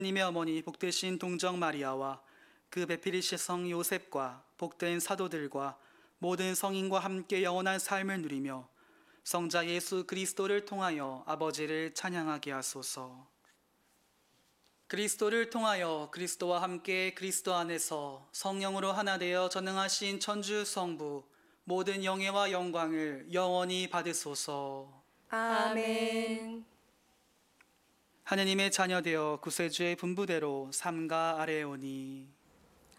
님의 어머니 복되신 동정 마리아와 그 베피리시 성 요셉과 복된 사도들과 모든 성인과 함께 영원한 삶을 누리며 성자 예수 그리스도를 통하여 아버지를 찬양하게 하소서. 그리스도를 통하여 그리스도와 함께 그리스도 안에서 성령으로 하나 되어 전능하신 천주 성부 모든 영예와 영광을 영원히 받으소서. 아멘. 하느님의 자녀되어 구세주의 분부대로 삼가 아뢰오니